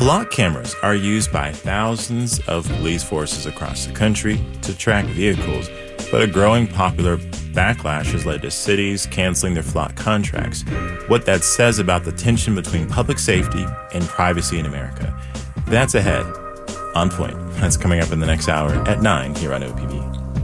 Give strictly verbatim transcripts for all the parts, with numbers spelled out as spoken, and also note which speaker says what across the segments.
Speaker 1: Flock cameras are used by thousands of police forces across the country to track vehicles, but a growing popular backlash has led to cities canceling their flock contracts. What that says about the tension between public safety and privacy in America. That's ahead. On Point. That's coming up in the next hour at nine here on O P B.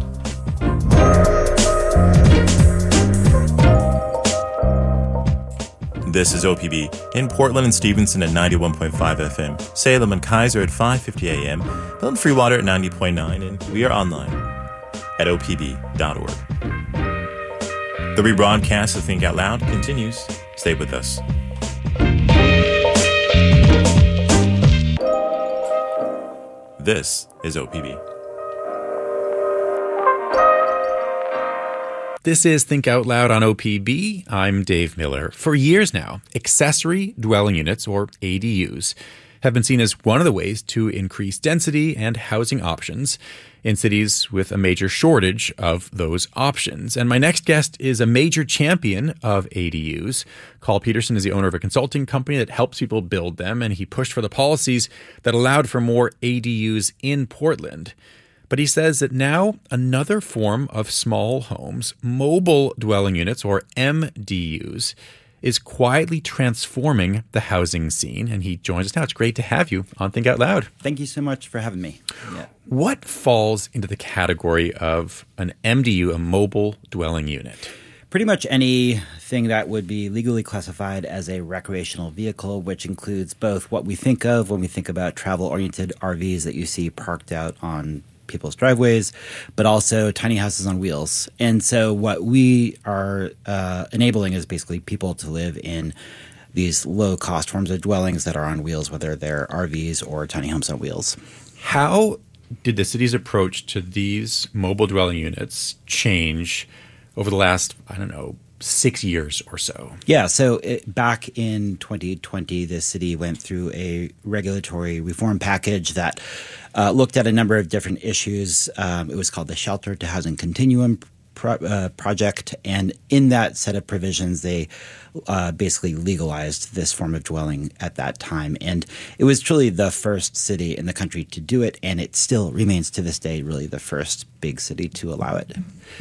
Speaker 1: This is O P B in Portland and Stevenson at ninety-one point five F M, Salem and Kaiser at five fifty A M, Bill and Freewater at ninety point nine, and we are online at O P B dot org. The rebroadcast of Think Out Loud continues. Stay with us. This is O P B.
Speaker 2: This is Think Out Loud on O P B. I'm Dave Miller. For years now, accessory dwelling units, or A D Us, have been seen as one of the ways to increase density and housing options in cities with a major shortage of those options. And my next guest is a major champion of A D Us. Carl Peterson is the owner of a consulting company that helps people build them, and he pushed for the policies that allowed for more A D Us in Portland. But he says that now another form of small homes, mobile dwelling units, or M D Us, is quietly transforming the housing scene. And he joins us now. It's great to have you on Think Out Loud.
Speaker 3: Thank you so much for having me. Yeah.
Speaker 2: What falls into the category of an M D U, a mobile dwelling unit?
Speaker 3: Pretty much anything that would be legally classified as a recreational vehicle, which includes both what we think of when we think about travel-oriented R Vs that you see parked out on people's driveways, but also tiny houses on wheels. And so what we are uh, enabling is basically people to live in these low-cost forms of dwellings that are on wheels, whether they're R Vs or tiny homes on wheels.
Speaker 2: How did the city's approach to these mobile dwelling units change over the last, I don't know, six years or so?
Speaker 3: Yeah, so it, back in twenty twenty, the city went through a regulatory reform package that uh, looked at a number of different issues. Um, it was called the Shelter to Housing Continuum Pro- uh, Project, and in that set of provisions, they uh, basically legalized this form of dwelling at that time. And it was truly the first city in the country to do it, and it still remains to this day really the first big city to allow it.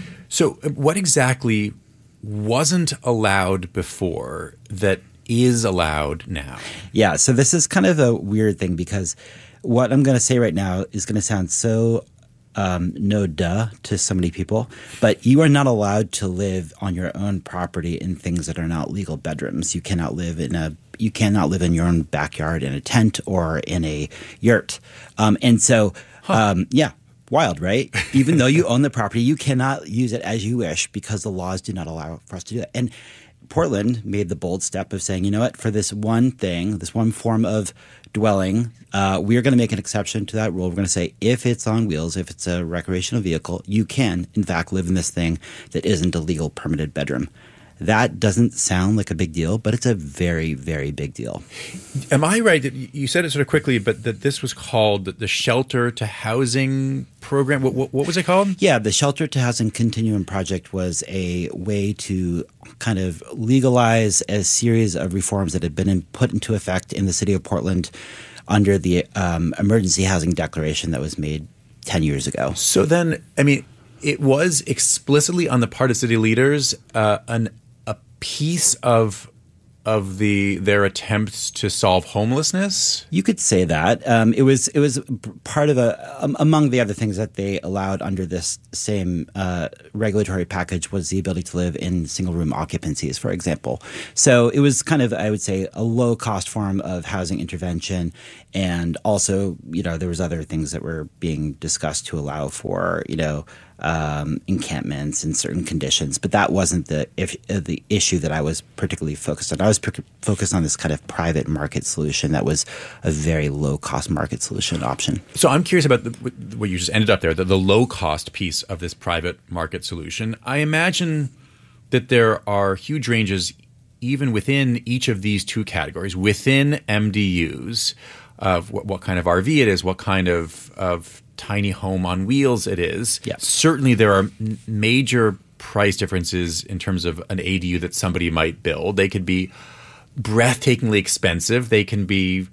Speaker 2: So what exactly wasn't allowed before that is allowed now?
Speaker 3: Yeah, so this is kind of a weird thing because what I'm going to say right now is going to sound so um, no duh to so many people, but you are not allowed to live on your own property in things that are not legal bedrooms. You cannot live in a you cannot live in your own backyard in a tent or in a yurt. Um, and so, huh. um, yeah. Wild, right? Even though you own the property, you cannot use it as you wish because the laws do not allow for us to do that. And Portland made the bold step of saying, you know what, for this one thing, this one form of dwelling, uh, we're going to make an exception to that rule. We're going to say if it's on wheels, if it's a recreational vehicle, you can, in fact, live in this thing that isn't a legal permitted bedroom. That doesn't sound like a big deal, but it's a very, very big deal.
Speaker 2: Am I right that you said it sort of quickly, but that this was called the Shelter to Housing Program? What, what, what was it called?
Speaker 3: Yeah, the Shelter to Housing Continuum Project was a way to kind of legalize a series of reforms that had been in, put into effect in the city of Portland under the um, emergency housing declaration that was made ten years ago.
Speaker 2: So then, I mean, it was explicitly on the part of city leaders uh, an piece of of the their attempts to solve homelessness?
Speaker 3: You could say that. Um, it was it was part of a um, among the other things that they allowed under this same uh, regulatory package was the ability to live in single room occupancies, for example. So it was kind of, I would say, a low cost form of housing intervention, and also, you know, there was other things that were being discussed to allow for, you know, Um, encampments in certain conditions, but that wasn't the if, uh, the issue that I was particularly focused on. I was pr- focused on this kind of private market solution that was a very low cost market solution option.
Speaker 2: So I'm curious about the, what you just ended up there, the, the low cost piece of this private market solution. I imagine that there are huge ranges even within each of these two categories, within M D Us, of what, what kind of R V it is, what kind of of tiny home on wheels it is.
Speaker 3: Yeah.
Speaker 2: Certainly there are m- major price differences in terms of an A D U that somebody might build. They could be breathtakingly expensive. They can be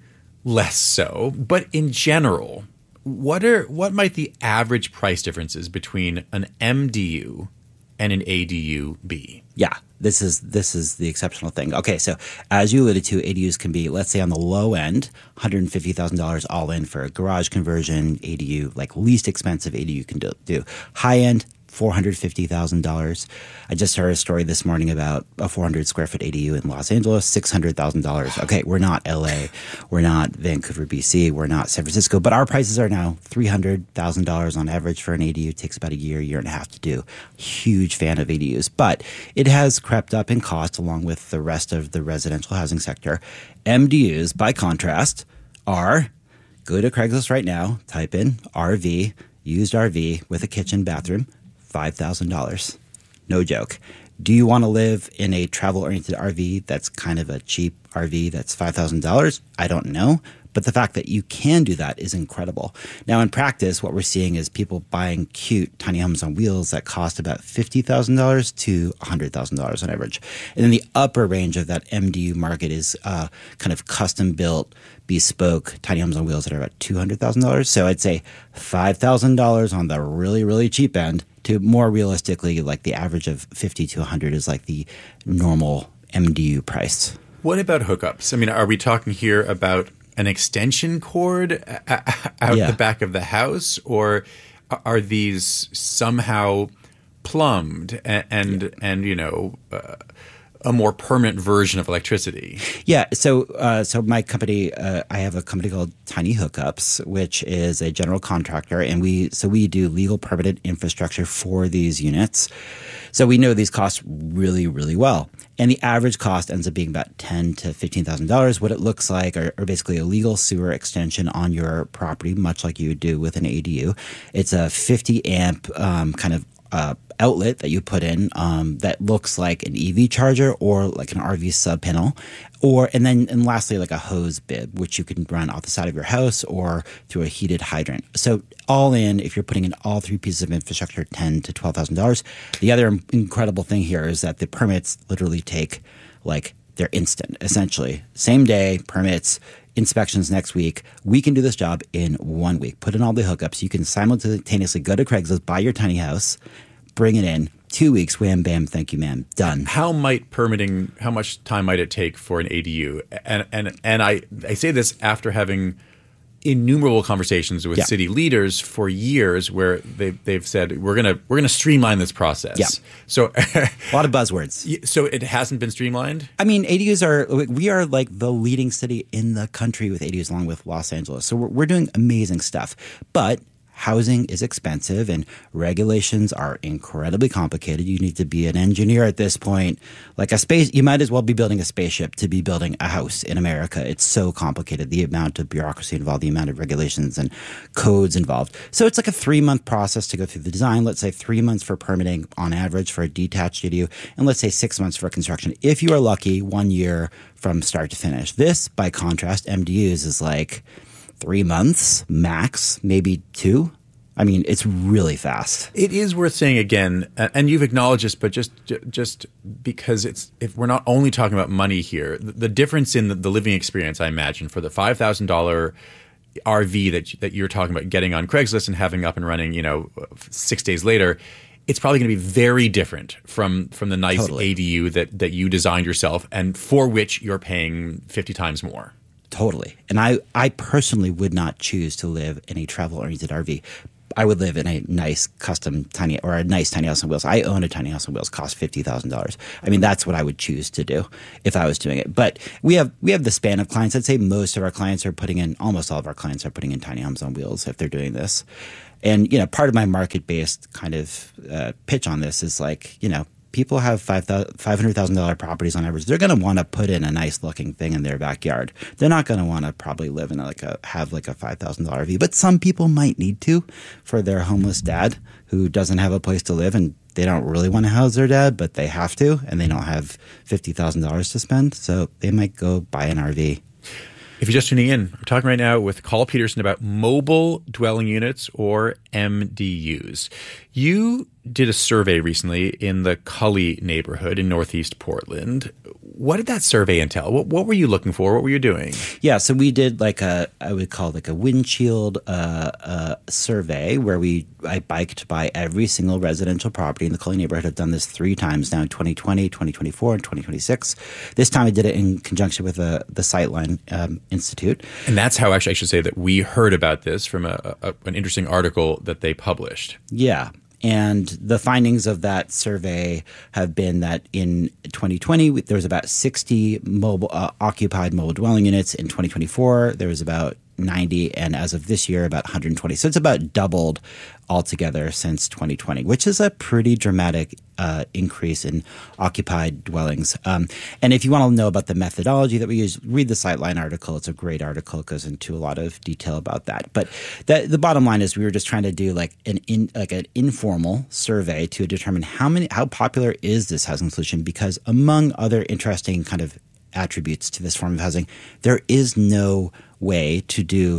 Speaker 2: less so. But in general, what are what might the average price differences between an M D U and an A D U be?
Speaker 3: Yeah, this is this is the exceptional thing. Okay, so as you alluded to, A D Us can be, let's say on the low end, one hundred fifty thousand dollars all in for a garage conversion A D U, like least expensive A D U can do. do. High end, four hundred fifty thousand dollars. I just heard a story this morning about a four hundred square foot A D U in Los Angeles, six hundred thousand dollars. Okay, we're not L A, we're not Vancouver, B C, we're not San Francisco, but our prices are now three hundred thousand dollars on average for an A D U. It takes about a year, year and a half to do. Huge fan of A D Us, but it has crept up in cost along with the rest of the residential housing sector. M D Us, by contrast, are, go to Craigslist right now, type in R V, used R V with a kitchen, bathroom, five thousand dollars. No joke. Do you want to live in a travel-oriented R V that's kind of a cheap R V that's five thousand dollars? I don't know. But the fact that you can do that is incredible. Now, in practice, what we're seeing is people buying cute tiny homes on wheels that cost about fifty thousand dollars to one hundred thousand dollars on average. And then the upper range of that M D U market is uh, kind of custom-built, bespoke tiny homes on wheels that are about two hundred thousand dollars. So I'd say five thousand dollars on the really, really cheap end to more realistically, like the average of fifty to one hundred is like the normal M D U price.
Speaker 2: What about hookups? I mean, are we talking here about an extension cord out
Speaker 3: Yeah.
Speaker 2: the back of the house, or are these somehow plumbed and and, yeah. and you know uh, a more permanent version of electricity?
Speaker 3: Yeah. So, uh, so my company, uh, I have a company called Tiny Hookups, which is a general contractor, and we so we do legal permanent infrastructure for these units. So we know these costs really, really well. And the average cost ends up being about ten thousand to fifteen thousand dollars. What it looks like are, are basically a legal sewer extension on your property, much like you would do with an A D U. It's a fifty amp um, kind of uh, outlet that you put in um, that looks like an E V charger or like an R V sub panel, or and then and lastly like a hose bib, which you can run off the side of your house or through a heated hydrant. So all in, if you're putting in all three pieces of infrastructure, ten to twelve thousand dollars. The other incredible thing here is that the permits literally take like they're instant, essentially same day permits. Inspections next week. We can do this job in one week. Put in all the hookups. You can simultaneously go to Craigslist, buy your tiny house, bring it in. Two weeks, wham, bam, thank you, ma'am, done.
Speaker 2: How might permitting? How much time might it take for an A D U? And and and I I say this after having innumerable conversations with
Speaker 3: yeah.
Speaker 2: city leaders for years, where they they've said we're gonna we're gonna streamline this process.
Speaker 3: Yeah.
Speaker 2: So
Speaker 3: a lot of buzzwords.
Speaker 2: So it hasn't been streamlined?
Speaker 3: I mean, A D Us are we are like the leading city in the country with A D Us, along with Los Angeles. So we're, we're doing amazing stuff, but housing is expensive and regulations are incredibly complicated. You need to be an engineer at this point. Like a space, you might as well be building a spaceship to be building a house in America. It's so complicated. The amount of bureaucracy involved, the amount of regulations and codes involved. So it's like a three month process to go through the design. Let's say three months for permitting on average for a detached A D U, and let's say six months for construction. If you are lucky, one year from start to finish. This, by contrast, M D Us is like three months max, maybe two. I mean, it's really fast.
Speaker 2: It is worth saying again, and you've acknowledged this, but just just because it's if we're not only talking about money here, the, the difference in the, the living experience, I imagine, for the five thousand dollars R V that that you're talking about getting on Craigslist and having up and running, you know, six days later, it's probably going to be very different from from the nice
Speaker 3: Totally.
Speaker 2: A D U that that you designed yourself and for which you're paying fifty times more.
Speaker 3: Totally. And I, I personally would not choose to live in a travel-oriented R V. I would live in a nice custom tiny or a nice tiny house on wheels. I own a tiny house on wheels, cost fifty thousand dollars. I mean, that's what I would choose to do if I was doing it. But we have we have the span of clients. I'd say most of our clients are putting in, almost all of our clients are putting in tiny homes on wheels if they're doing this. And, you know, part of my market-based kind of uh, pitch on this is like, you know, people have five hundred thousand dollars properties on average. They're going to want to put in a nice looking thing in their backyard. They're not going to want to probably live in a, like a have like a five thousand dollars R V. But some people might need to for their homeless dad who doesn't have a place to live and they don't really want to house their dad, but they have to, and they don't have fifty thousand dollars to spend. So they might go buy an R V.
Speaker 2: If you're just tuning in, we're talking right now with Carl Peterson about mobile dwelling units or M D Us. You did a survey recently in the Cully neighborhood in Northeast Portland. What did that survey entail? What, what were you looking for? What were you doing?
Speaker 3: Yeah, so we did like a, I would call it like a windshield uh, uh, survey where we, I biked by every single residential property in the Cully neighborhood. I've done this three times now in twenty twenty, twenty twenty-four, and twenty twenty-six. This time I did it in conjunction with the, the Sightline um, Institute.
Speaker 2: And that's how actually I should say that we heard about this from a, a, an interesting article that they published.
Speaker 3: Yeah. And the findings of that survey have been that in twenty twenty, there was about sixty mobile uh, occupied mobile dwelling units. In twenty twenty-four, there was about ninety, and as of this year, about one hundred twenty. So it's about doubled altogether since twenty twenty, which is a pretty dramatic uh, increase in occupied dwellings. Um, and if you want to know about the methodology that we use, read the Sightline article. It's a great article. It goes into a lot of detail about that. But that, the bottom line is we were just trying to do like an in, like an informal survey to determine how many how popular is this housing solution, because among other interesting kind of attributes to this form of housing, there is no way to do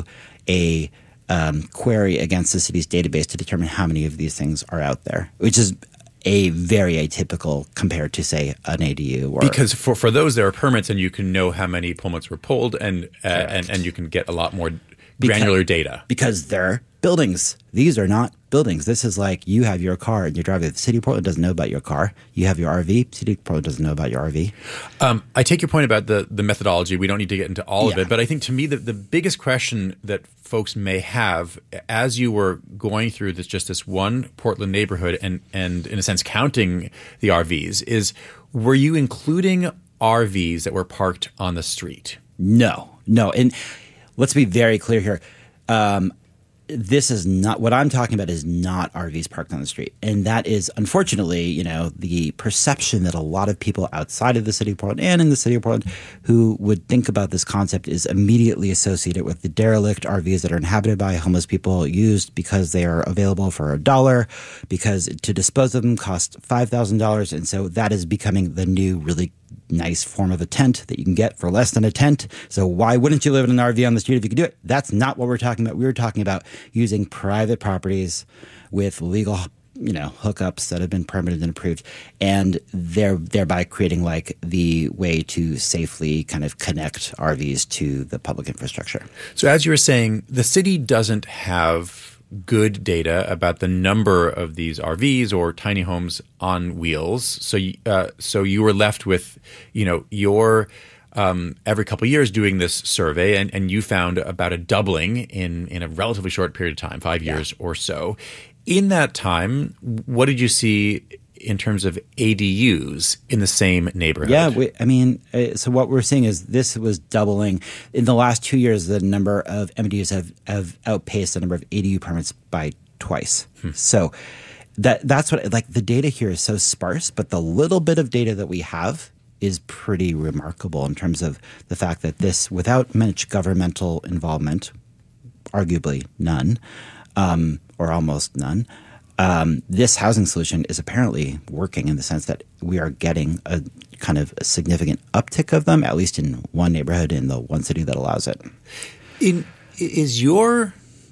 Speaker 3: a um, query against the city's database to determine how many of these things are out there, which is a very atypical compared to, say, an A D U. Or,
Speaker 2: because for, for those, there are permits, and you can know how many permits were pulled, and uh, and, and you can get a lot more granular
Speaker 3: because,
Speaker 2: data.
Speaker 3: Because they're buildings. These are not buildings. This is like you have your car and your driveway. The city of Portland doesn't know about your car. You have your R V. The city of Portland doesn't know about your R V.
Speaker 2: Um, I take your point about the, the methodology. We don't need to get into all of
Speaker 3: Yeah.
Speaker 2: it. But I think to me, the, the biggest question that folks may have as you were going through this just this one Portland neighborhood and, and in a sense counting the R Vs is, were you including R Vs that were parked on the street?
Speaker 3: No, no. And let's be very clear here. Um, this is not what I'm talking about is not R Vs parked on the street. And that is, unfortunately, you know, the perception that a lot of people outside of the city of Portland and in the city of Portland who would think about this concept is immediately associated with the derelict R Vs that are inhabited by homeless people, used because they are available for a dollar, because to dispose of them costs five thousand dollars. And so that is becoming the new really nice form of a tent that you can get for less than a tent. So why wouldn't you live in an R V on the street if you could do it? That's not what we're talking about. We were talking about using private properties with legal, you know, hookups that have been permitted and approved, and there, thereby creating like the way to safely kind of connect R Vs to the public infrastructure.
Speaker 2: So as you were saying, the city doesn't have good data about the number of these R Vs or tiny homes on wheels. So, uh, so you were left with, you know, your um, every couple of years doing this survey, and, and you found about a doubling in in a relatively short period of time, five years yeah. or so. In that time, what did you see in terms of A D Us in the same neighborhood?
Speaker 3: Yeah, we, I mean, uh, so what we're seeing is this was doubling. In the last two years, the number of M D Us have, have outpaced the number of A D U permits by twice. Hmm. So that that's what, like, the data here is so sparse, but the little bit of data that we have is pretty remarkable in terms of the fact that this, without much governmental involvement, arguably none, um, or almost none, Um, this housing solution is apparently working in the sense that we are getting a kind of a significant uptick of them, at least in one neighborhood in the one city that allows it.
Speaker 2: In, is your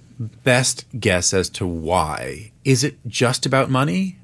Speaker 2: best guess as to why? Is it just about money?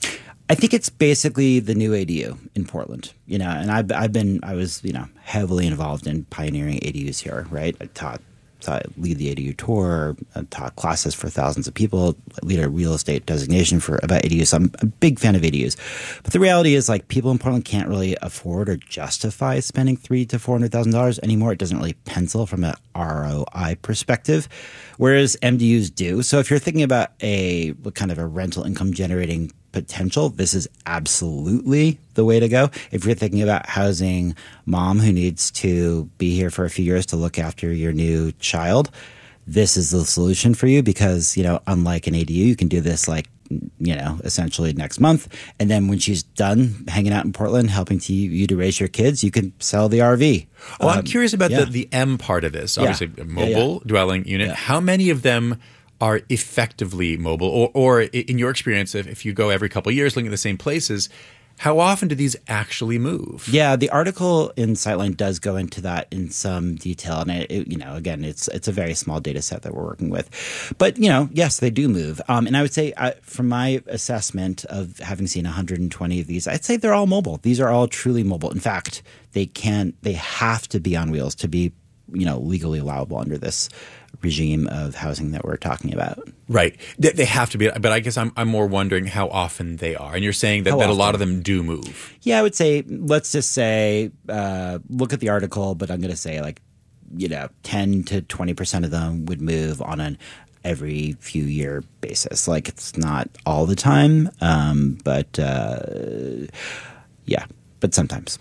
Speaker 3: I think it's basically the new A D U in Portland, you know, and I've, I've been, I was, you know, heavily involved in pioneering A D Us here, right? I taught taught, lead the A D U tour, taught classes for thousands of people, lead a real estate designation for about A D Us. So I'm a big fan of A D Us. But the reality is, like, people in Portland can't really afford or justify spending three to four hundred thousand dollars anymore. It doesn't really pencil from an R O I perspective, whereas M D Us do. So if you're thinking about a kind of a rental income generating potential, this is absolutely the way to go. If you're thinking about housing mom who needs to be here for a few years to look after your new child, this is the solution for you, because, you know, unlike an A D U, you can do this like, you know, essentially next month. And then when she's done hanging out in Portland, helping to you, you to raise your kids, you can sell the R V.
Speaker 2: Well,
Speaker 3: um,
Speaker 2: I'm curious about
Speaker 3: yeah.
Speaker 2: the, the M part of this. Obviously,
Speaker 3: Yeah.
Speaker 2: a mobile
Speaker 3: Yeah, yeah.
Speaker 2: dwelling unit.
Speaker 3: Yeah.
Speaker 2: How many of them are effectively mobile? Or, or in your experience, if, if you go every couple of years looking at the same places, How often do these actually move?
Speaker 3: Yeah, the article in Sightline does go into that in some detail, and it, it, you know, again, it's it's a very small data set that we're working with, but you know, yes, they do move. Um, and I would say, uh, from my assessment of having seen one hundred twenty of these, I'd say they're all mobile. These are all truly mobile. In fact, they can, they have to be on wheels to be, you know, legally allowable under this regime of housing that we're talking about.
Speaker 2: Right. They, they have to be. But I guess I'm, I'm more wondering how often they are. And you're saying that, that a lot of them do move.
Speaker 3: Yeah, I would say, let's just say, uh, look at the article, but I'm going to say like, you know, ten to twenty percent of them would move on an every few year basis. Like, it's not all the time, um, but uh, yeah, but sometimes.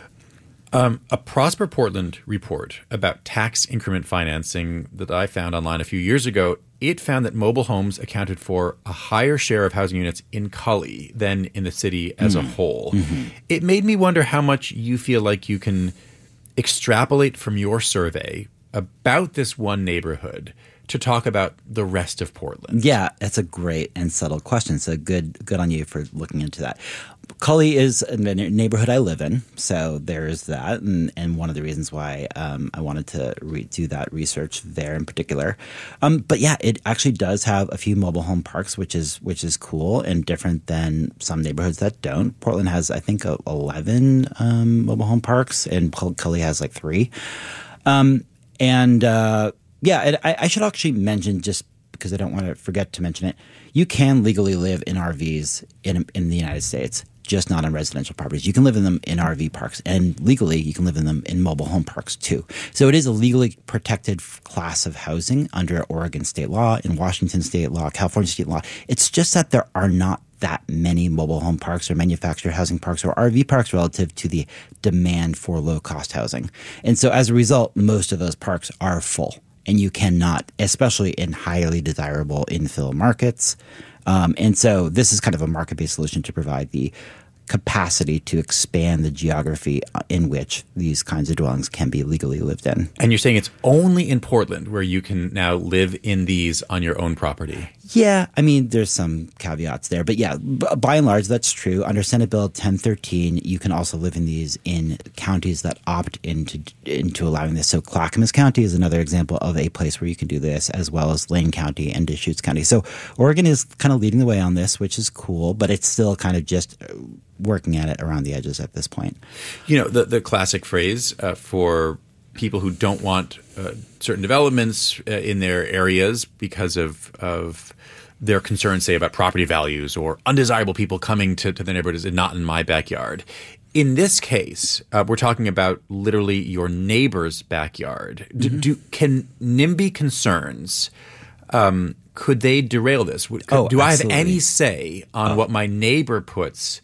Speaker 2: Um, a Prosper Portland report about tax increment financing that I found online a few years ago, it found that mobile homes accounted for a higher share of housing units in Cully than in the city as mm. a whole. Mm-hmm. It made me wonder how much you feel like you can extrapolate from your survey about this one neighborhood to talk about the rest of Portland.
Speaker 3: Yeah, that's a great and subtle question. So good good on you for looking into that. Cully is the neighborhood I live in, so there's that, and, and one of the reasons why um, I wanted to re- do that research there in particular. Um, but yeah, it actually does have a few mobile home parks, which is which is cool and different than some neighborhoods that don't. Portland has, I think, eleven um, mobile home parks, and Cully has like three. Um, and uh, yeah, it, I, I should actually mention, just because I don't want to forget to mention it, you can legally live in R Vs in in the United States, just not on residential properties. You can live in them in R V parks, and legally you can live in them in mobile home parks too. So it is a legally protected class of housing under Oregon state law, in Washington state law, California state law. It's just that there are not that many mobile home parks or manufactured housing parks or R V parks relative to the demand for low-cost housing. And so as a result, most of those parks are full, and you cannot, especially in highly desirable infill markets. Um, and so this is kind of a market-based solution to provide the capacity to expand the geography in which these kinds of dwellings can be legally lived in.
Speaker 2: And you're saying it's only in Portland where you can now live in these on your own property?
Speaker 3: Yeah, I mean, there's some caveats there, but yeah, b- by and large, that's true. Under Senate Bill ten thirteen, you can also live in these in counties that opt into into allowing this. So Clackamas County is another example of a place where you can do this, as well as Lane County and Deschutes County. So Oregon is kind of leading the way on this, which is cool, but it's still kind of just working at it around the edges at this point.
Speaker 2: You know, the, the classic phrase uh, for people who don't want uh, certain developments uh, in their areas because of of their concerns, say, about property values or undesirable people coming to, to the neighborhood is not in my backyard. In this case, uh, we're talking about literally your neighbor's backyard. Do, mm-hmm. do Can NIMBY concerns, um, could they derail this? Could,
Speaker 3: oh,
Speaker 2: do
Speaker 3: absolutely.
Speaker 2: I have any say on oh. what my neighbor puts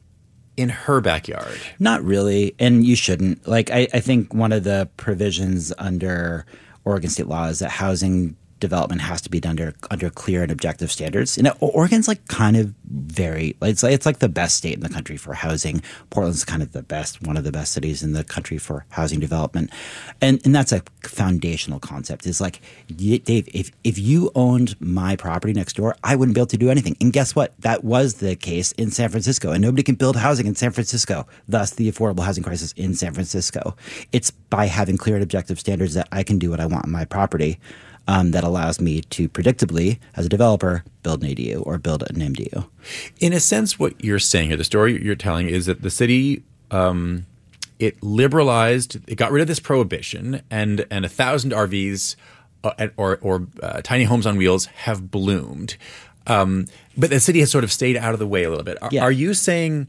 Speaker 2: in her backyard?
Speaker 3: Not really, and you shouldn't. Like, I, I think one of the provisions under Oregon state law is that housing development has to be done under under clear and objective standards. You know, Oregon's like kind of very it's like it's like the best state in the country for housing. Portland's kind of the best, one of the best cities in the country for housing development, and and that's a foundational concept. It's like, Dave, if if you owned my property next door, I wouldn't be able to do anything. And guess what? That was the case in San Francisco, and nobody can build housing in San Francisco. Thus, the affordable housing crisis in San Francisco. It's by having clear and objective standards that I can do what I want on my property. Um, that allows me to predictably, as a developer, build an A D U or build an M D U.
Speaker 2: In a sense, what you're saying here, the story you're telling is that the city, um, it liberalized, it got rid of this prohibition, and and a thousand R Vs uh, or, or uh, tiny homes on wheels have bloomed. Um, but the city has sort of stayed out of the way a little bit. Are,
Speaker 3: yeah.
Speaker 2: are you saying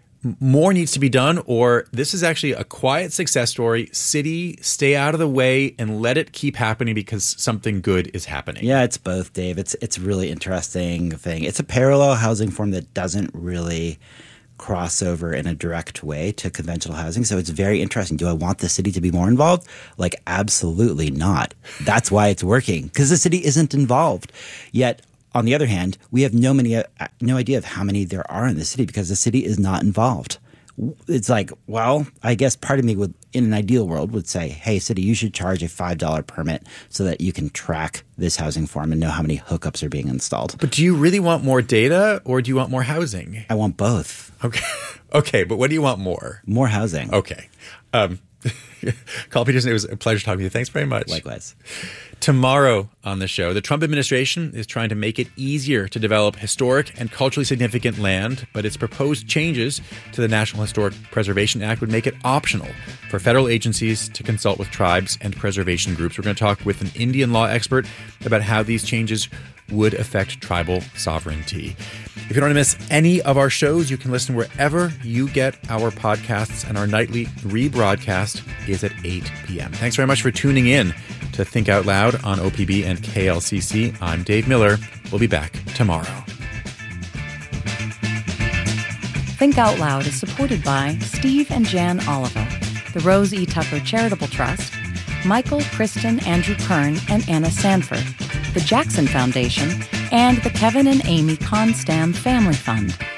Speaker 2: more needs to be done, or this is actually a quiet success story? City, stay out of the way and let it keep happening because something good is happening.
Speaker 3: Yeah, it's both, Dave. It's it's a really interesting thing. It's a parallel housing form that doesn't really cross over in a direct way to conventional housing. So it's very interesting. Do I want the city to be more involved? Like, absolutely not. That's why it's working, because the city isn't involved. Yet, on the other hand, we have no many uh, no idea of how many there are in the city because the city is not involved. it's like, well, I guess part of me would, in an ideal world, would say, hey, city, you should charge a five dollars permit so that you can track this housing form and know how many hookups are being installed.
Speaker 2: But do you really want more data or do you want more housing?
Speaker 3: I want both.
Speaker 2: Okay. Okay, but what do you want more?
Speaker 3: More housing.
Speaker 2: Okay. Um, Carl Peterson, it was a pleasure talking to you. Thanks very much.
Speaker 3: Likewise.
Speaker 2: Tomorrow on the show, the Trump administration is trying to make it easier to develop historic and culturally significant land, but its proposed changes to the National Historic Preservation Act would make it optional for federal agencies to consult with tribes and preservation groups. We're going to talk with an Indian law expert about how these changes would affect tribal sovereignty. If you don't want to miss any of our shows, you can listen wherever you get our podcasts, and our nightly rebroadcast is at eight p.m. Thanks very much for tuning in to Think Out Loud on O P B and K L C C. I'm Dave Miller. We'll be back tomorrow.
Speaker 4: Think Out Loud is supported by Steve and Jan Oliver, the Rose E. Tucker Charitable Trust, Michael, Kristen, Andrew Kern, and Anna Sanford, the Jackson Foundation, and the Kevin and Amy Constam Family Fund.